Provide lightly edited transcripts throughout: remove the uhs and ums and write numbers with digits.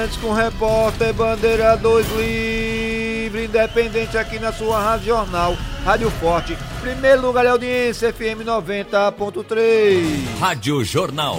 Com repórter Bandeira 2 livre, independente aqui na sua Rádio Jornal, Rádio Forte, primeiro lugar de audiência, FM 90.3. Rádio Jornal.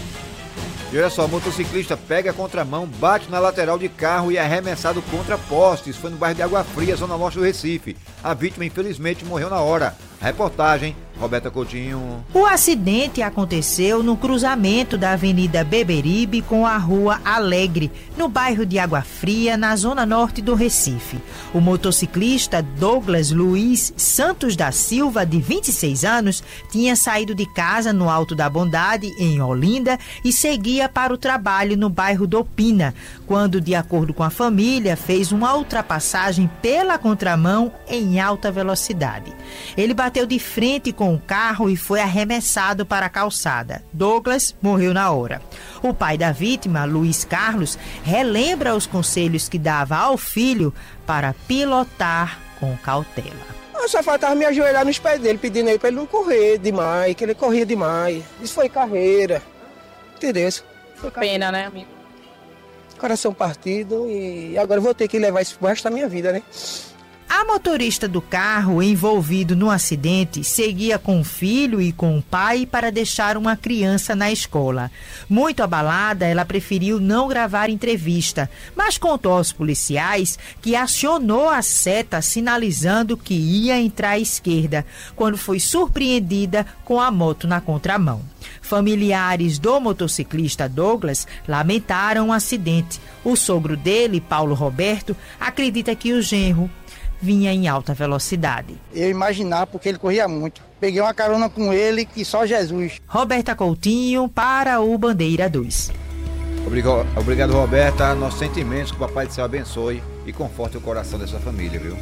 E olha só, motociclista pega a contramão, bate na lateral de carro e é arremessado contra postes. Foi no bairro de Água Fria, zona norte do Recife. A vítima, infelizmente, morreu na hora. A reportagem, Roberta Coutinho. O acidente aconteceu no cruzamento da Avenida Beberibe com a Rua Alegre, no bairro de Água Fria, na zona norte do Recife. O motociclista Douglas Luiz Santos da Silva, de 26 anos, tinha saído de casa no Alto da Bondade, em Olinda, e seguia para o trabalho no bairro do Pina, quando, de acordo com a família, fez uma ultrapassagem pela contramão em alta velocidade. Ele bateu de frente com o carro e foi arremessado para a calçada. Douglas morreu na hora. O pai da vítima, Luiz Carlos, relembra os conselhos que dava ao filho para pilotar com cautela. Eu só faltava me ajoelhar nos pés dele, pedindo aí para ele não correr demais, que ele corria demais. Isso foi carreira, entendeu? Foi carreira. Pena, né, amigo? Coração partido e agora eu vou ter que levar isso pro resto da minha vida, né? A motorista do carro envolvido no acidente seguia com o filho e com o pai para deixar uma criança na escola. Muito abalada, ela preferiu não gravar entrevista, mas contou aos policiais que acionou a seta sinalizando que ia entrar à esquerda, quando foi surpreendida com a moto na contramão. Familiares do motociclista Douglas lamentaram o acidente. O sogro dele, Paulo Roberto, acredita que o genro vinha em alta velocidade. Eu imaginava porque ele corria muito. Peguei uma carona com ele que só Jesus. Roberta Coutinho para o Bandeira 2. Obrigado, Roberta. Nossos sentimentos, que o Papai do Céu abençoe e conforte o coração dessa família, viu?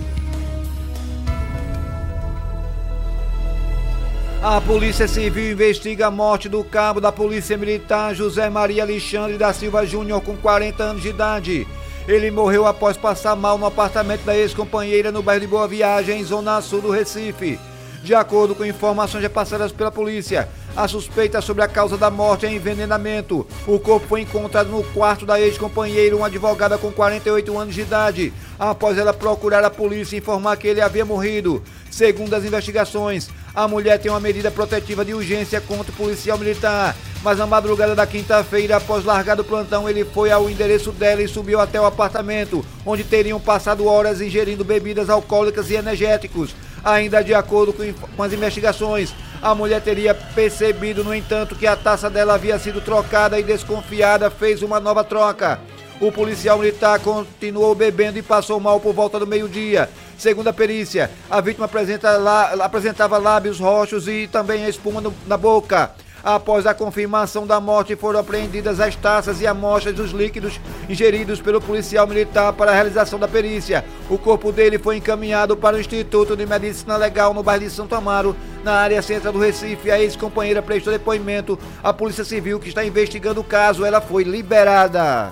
A Polícia Civil investiga a morte do cabo da Polícia Militar José Maria Alexandre da Silva Júnior, com 40 anos de idade. Ele morreu após passar mal no apartamento da ex-companheira no bairro de Boa Viagem, zona sul do Recife. De acordo com informações repassadas pela polícia, a suspeita sobre a causa da morte é envenenamento. O corpo foi encontrado no quarto da ex-companheira, uma advogada com 48 anos de idade, após ela procurar a polícia e informar que ele havia morrido. Segundo as investigações, a mulher tem uma medida protetiva de urgência contra o policial militar, mas na madrugada da quinta-feira, após largar do plantão, ele foi ao endereço dela e subiu até o apartamento, onde teriam passado horas ingerindo bebidas alcoólicas e energéticos. Ainda de acordo com as investigações, a mulher teria percebido, no entanto, que a taça dela havia sido trocada e, desconfiada, fez uma nova troca. O policial militar continuou bebendo e passou mal por volta do meio-dia. Segundo a perícia, a vítima apresentava lábios roxos e também espuma na boca. Após a confirmação da morte, foram apreendidas as taças e amostras dos líquidos ingeridos pelo policial militar para a realização da perícia. O corpo dele foi encaminhado para o Instituto de Medicina Legal no bairro de Santo Amaro, na área central do Recife. A ex-companheira prestou depoimento à Polícia Civil, que está investigando o caso. Ela foi liberada.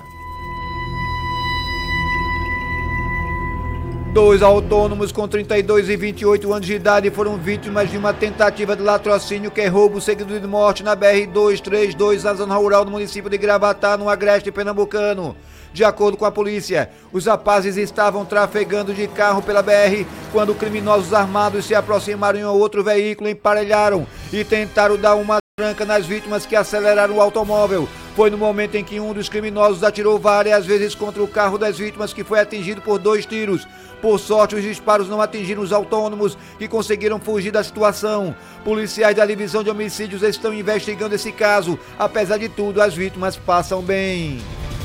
2 autônomos com 32 e 28 anos de idade foram vítimas de uma tentativa de latrocínio, que é roubo seguido de morte, na BR-232, na zona rural do município de Gravatá, no agreste pernambucano. De acordo com a polícia, os rapazes estavam trafegando de carro pela BR quando criminosos armados se aproximaram em outro veículo, emparelharam e tentaram dar uma tranca nas vítimas, que aceleraram o automóvel. Foi no momento em que um dos criminosos atirou várias vezes contra o carro das vítimas, que foi atingido por 2 tiros. Por sorte, os disparos não atingiram os autônomos, que conseguiram fugir da situação. Policiais da Divisão de Homicídios estão investigando esse caso. Apesar de tudo, as vítimas passam bem.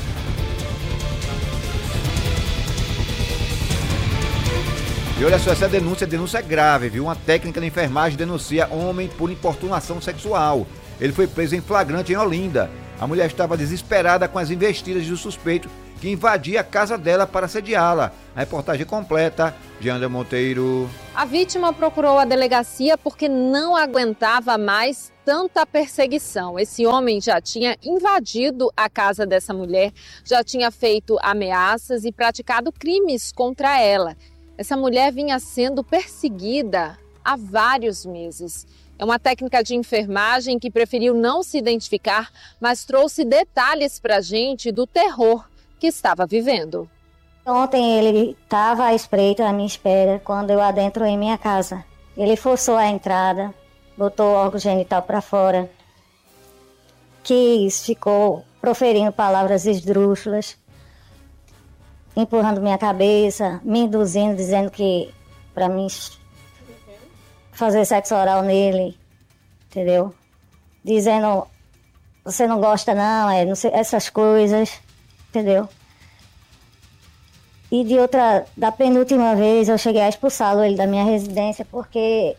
E olha só, essa denúncia é grave, viu? Uma técnica de enfermagem denuncia homem por importunação sexual. Ele foi preso em flagrante em Olinda. A mulher estava desesperada com as investidas do suspeito, que invadia a casa dela para assediá-la. A reportagem completa de André Monteiro. A vítima procurou a delegacia porque não aguentava mais tanta perseguição. Esse homem já tinha invadido a casa dessa mulher, já tinha feito ameaças e praticado crimes contra ela. Essa mulher vinha sendo perseguida há vários meses. É uma técnica de enfermagem que preferiu não se identificar, mas trouxe detalhes para a gente do terror que estava vivendo. Ontem ele estava à espreita, à minha espera, quando eu adentro em minha casa. Ele forçou a entrada, botou o órgão genital para fora, ficou proferindo palavras esdrúxulas, empurrando minha cabeça, me induzindo, dizendo que para mim fazer sexo oral nele, entendeu? Dizendo, você não gosta não, não sei, essas coisas, entendeu? E da penúltima vez eu cheguei a expulsá-lo ele da minha residência porque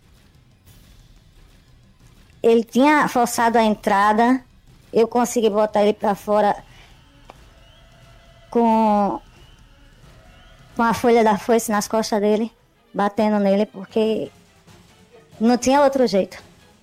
ele tinha forçado a entrada, eu consegui botar ele para fora com a folha da foice nas costas dele, batendo nele, porque não tinha outro jeito.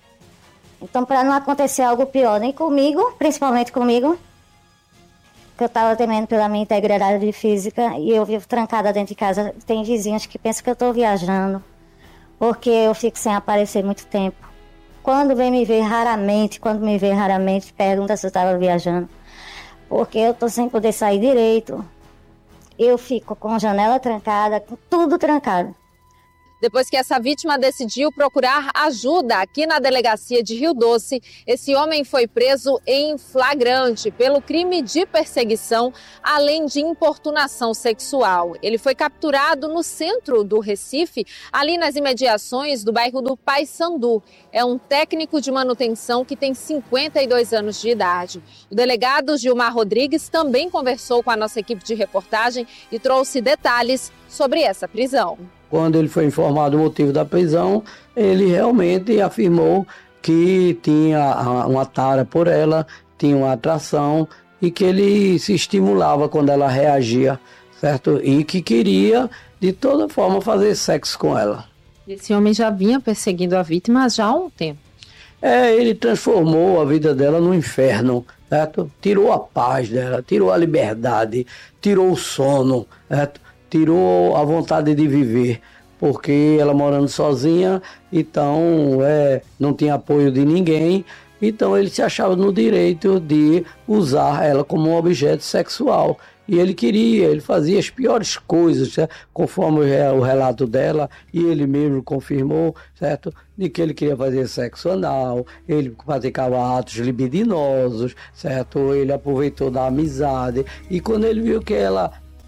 Então, para não acontecer algo pior, nem comigo, principalmente comigo, que eu estava temendo pela minha integridade física e eu vivo trancada dentro de casa. Tem vizinhos que pensam que eu estou viajando, porque eu fico sem aparecer muito tempo. Quando me vê raramente, pergunta se eu estava viajando, porque eu estou sem poder sair direito. Eu fico com a janela trancada, com tudo trancado. Depois que essa vítima decidiu procurar ajuda aqui na delegacia de Rio Doce, esse homem foi preso em flagrante pelo crime de perseguição, além de importunação sexual. Ele foi capturado no centro do Recife, ali nas imediações do bairro do Paissandu. É um técnico de manutenção que tem 52 anos de idade. O delegado Gilmar Rodrigues também conversou com a nossa equipe de reportagem e trouxe detalhes sobre essa prisão. Quando ele foi informado do motivo da prisão, ele realmente afirmou que tinha uma tara por ela, tinha uma atração e que ele se estimulava quando ela reagia, certo? E que queria, de toda forma, fazer sexo com ela. Esse homem já vinha perseguindo a vítima já há um tempo. Ele transformou a vida dela no inferno, certo? Tirou a paz dela, tirou a liberdade, tirou o sono, certo? Tirou a vontade de viver, porque ela morando sozinha, então não tinha apoio de ninguém, então ele se achava no direito de usar ela como um objeto sexual. E ele fazia as piores coisas, certo? Conforme o relato dela, e ele mesmo confirmou, certo? De que ele queria fazer sexo anal, ele praticava atos libidinosos, certo? Ele aproveitou da amizade, e quando ele viu que ela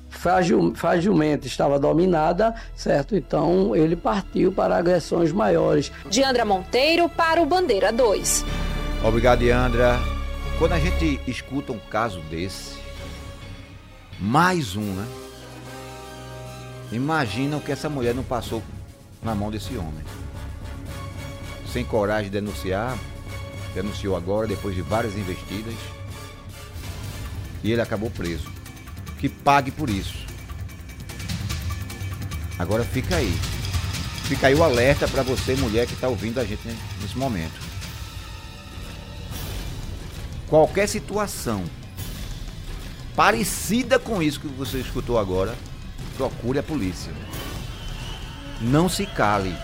fragilmente estava dominada, certo? Então ele partiu para agressões maiores. Diandra Monteiro para o Bandeira 2. Obrigado, Diandra. Quando a gente escuta um caso desse, mais um, né? Imagina o que essa mulher não passou na mão desse homem. Sem coragem de denunciar, denunciou agora, depois de várias investidas, e ele acabou preso. Que pague por isso. Agora fica aí o alerta para você, mulher, que está ouvindo a gente nesse momento. Qualquer situação parecida com isso que você escutou agora, procure a polícia. Não se cale.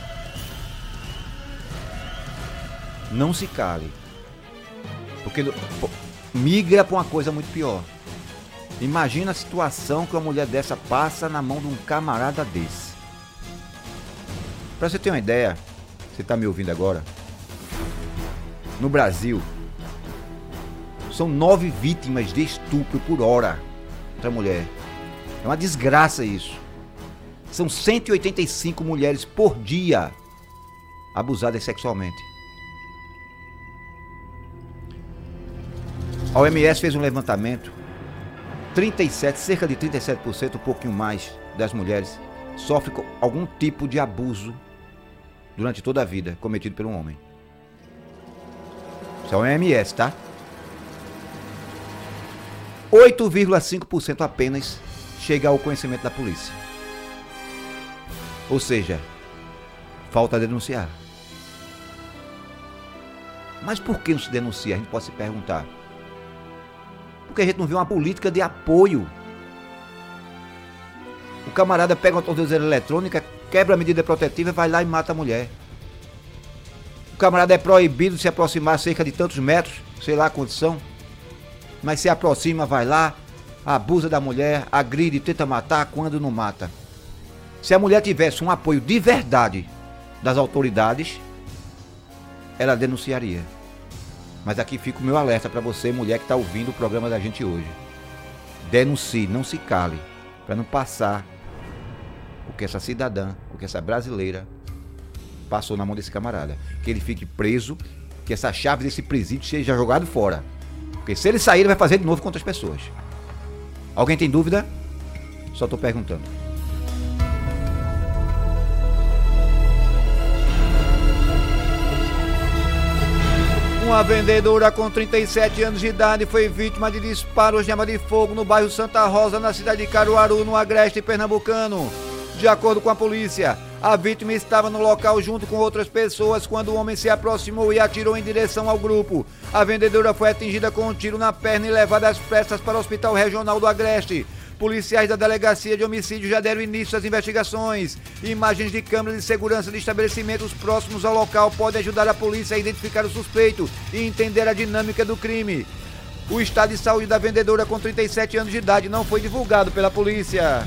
Não se cale. Porque migra para uma coisa muito pior. Imagina a situação que uma mulher dessa passa na mão de um camarada desse. Para você ter uma ideia, você está me ouvindo agora? No Brasil, são 9 vítimas de estupro por hora contra a mulher. É uma desgraça isso. São 185 mulheres por dia abusadas sexualmente. A OMS fez um levantamento. Cerca de 37%, um pouquinho mais, das mulheres sofrem com algum tipo de abuso durante toda a vida cometido por um homem. Isso é o OMS, tá? 8,5% apenas chega ao conhecimento da polícia. Ou seja, falta denunciar. Mas por que não se denuncia? A gente pode se perguntar. Porque a gente não vê uma política de apoio. O camarada pega uma tornozeleira eletrônica, quebra a medida protetiva e vai lá e mata a mulher. camarada é proibido de se aproximar cerca de tantos metros, sei lá a condição, mas se aproxima, vai lá, abusa da mulher, agride, tenta matar quando não mata. Se a mulher tivesse um apoio de verdade das autoridades, ela denunciaria. Mas aqui fica o meu alerta para você, mulher que está ouvindo o programa da gente hoje. Denuncie, não se cale, para não passar o que essa cidadã, o que essa brasileira passou na mão desse camarada. Que ele fique preso, que essa chave desse presídio seja jogado fora. Porque se ele sair, ele vai fazer de novo com outras pessoas. Alguém tem dúvida? Só estou perguntando. Uma vendedora com 37 anos de idade foi vítima de disparos de arma de fogo no bairro Santa Rosa, na cidade de Caruaru, no agreste pernambucano. De acordo com a polícia, a vítima estava no local junto com outras pessoas quando o homem se aproximou e atirou em direção ao grupo. A vendedora foi atingida com um tiro na perna e levada às pressas para o Hospital Regional do Agreste. Policiais da Delegacia de Homicídio já deram início às investigações. Imagens de câmeras de segurança de estabelecimentos próximos ao local podem ajudar a polícia a identificar o suspeito e entender a dinâmica do crime. O estado de saúde da vendedora com 37 anos de idade não foi divulgado pela polícia.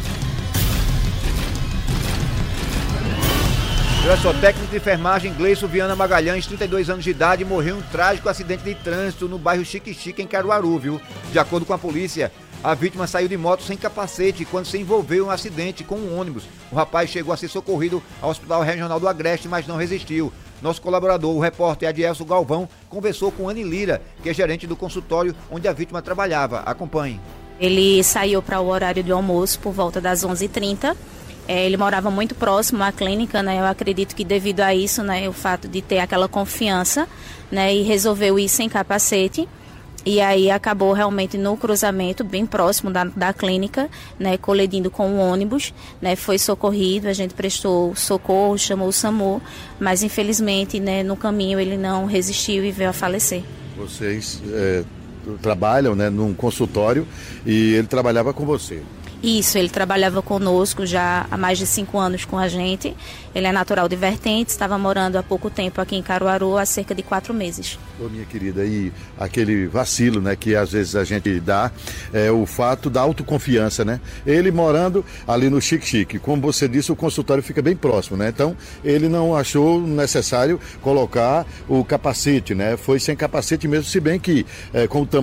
Olha só, técnico de enfermagem Gleison Viana Magalhães, 32 anos de idade, morreu em um trágico acidente de trânsito no bairro Xique-Xique, em Caruaru, viu? De acordo com a polícia, a vítima saiu de moto sem capacete quando se envolveu em um acidente com um ônibus. O rapaz chegou a ser socorrido ao Hospital Regional do Agreste, mas não resistiu. Nosso colaborador, o repórter Adielso Galvão, conversou com Anne Lira, que é gerente do consultório onde a vítima trabalhava. Acompanhe. Ele saiu para o horário de almoço por volta das 11h30. Ele morava muito próximo à clínica, né? Eu acredito que devido a isso, né, o fato de ter aquela confiança, né, e resolveu ir sem capacete. E aí acabou realmente no cruzamento, bem próximo da clínica, né, colidindo com o ônibus, né, foi socorrido, a gente prestou socorro, chamou o SAMU, mas infelizmente, né, no caminho ele não resistiu e veio a falecer. Vocês trabalham, né, num consultório e ele trabalhava com você? Isso, ele trabalhava conosco já há mais de 5 anos com a gente. Ele é natural de Vertentes, estava morando há pouco tempo aqui em Caruaru, há cerca de 4 meses. Ô, minha querida, e aquele vacilo, né, que às vezes a gente dá, é o fato da autoconfiança, né? Ele morando ali no Xique-Xique, como você disse, o consultório fica bem próximo, né? Então, ele não achou necessário colocar o capacete, né? Foi sem capacete mesmo, se bem que com o tamanho